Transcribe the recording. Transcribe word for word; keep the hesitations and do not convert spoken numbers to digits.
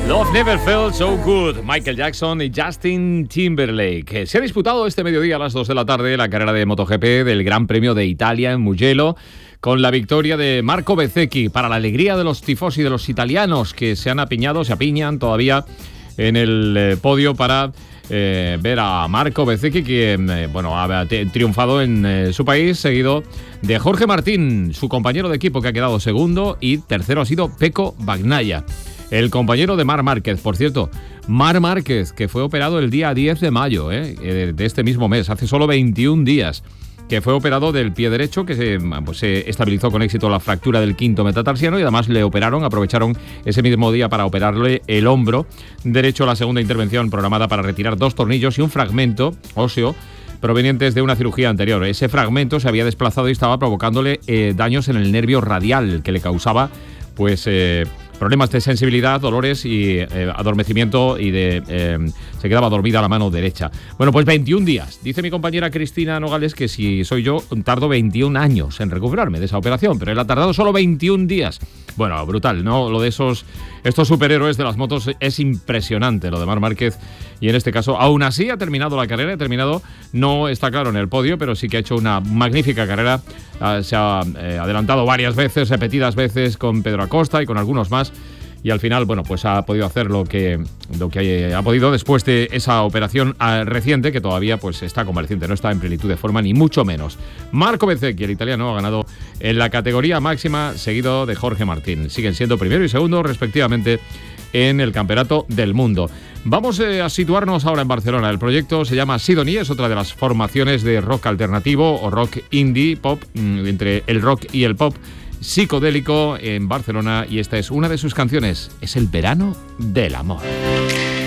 Love Never Felt So Good, Michael Jackson y Justin Timberlake. Se ha disputado este mediodía a las dos de la tarde la carrera de MotoGP del Gran Premio de Italia en Mugello, con la victoria de Marco Bezzecchi, para la alegría de los tifosi, de los italianos que se han apiñado, se apiñan todavía en el eh, podio para eh, ver a Marco Bezzecchi, que eh, bueno, ha triunfado en eh, su país, seguido de Jorge Martín, su compañero de equipo, que ha quedado segundo, y tercero ha sido Pecco Bagnaia, el compañero de Marc Márquez. Por cierto, Marc Márquez, que fue operado el día diez de mayo eh, de este mismo mes, hace solo veintiún días, que fue operado del pie derecho, que se, pues, se estabilizó con éxito la fractura del quinto metatarsiano, y además le operaron, aprovecharon ese mismo día para operarle el hombro derecho, la segunda intervención programada para retirar dos tornillos y un fragmento óseo provenientes de una cirugía anterior. Ese fragmento se había desplazado y estaba provocándole eh, daños en el nervio radial, que le causaba pues eh, problemas de sensibilidad, dolores y eh, adormecimiento, y de eh, se quedaba dormida la mano derecha. Bueno, pues veintiún días. Dice mi compañera Cristina Nogales que si soy yo, tardo veintiún años en recuperarme de esa operación, pero él ha tardado solo veintiún días. Bueno, brutal, ¿no? Lo de esos estos superhéroes de las motos es impresionante, lo de Marc Márquez, y en este caso, aún así, ha terminado la carrera, ha terminado, no está claro en el podio, pero sí que ha hecho una magnífica carrera. Uh, se ha eh, adelantado varias veces, repetidas veces, con Pedro Acosta y con algunos más, y al final, bueno, pues ha podido hacer lo que, lo que ha podido después de esa operación uh, reciente, que todavía pues está convaleciente, no está en plenitud de forma, ni mucho menos. Marco Bezzecchi, el italiano, ha ganado en la categoría máxima, seguido de Jorge Martín. Siguen siendo primero y segundo, respectivamente, en el Campeonato del Mundo. Vamos eh, a situarnos ahora en Barcelona. El proyecto se llama Sidonie, es otra de las formaciones de rock alternativo o rock indie pop, mmm, entre el rock y el pop psicodélico en Barcelona, y esta es una de sus canciones, es El verano del amor.